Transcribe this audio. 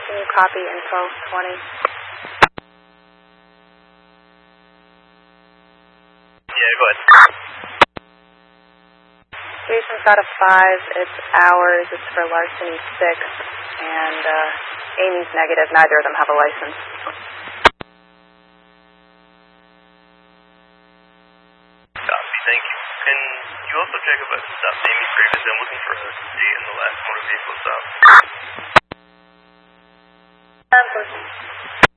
Can you copy info 20? Yeah, go ahead. Jason's got a 5, it's ours, it's for larceny 6, and Amy's negative, neither of them have a license. Copy, thank you. Can you also check if I've stopped Amy's previously? I'm looking for a date in the last motor vehicle stop.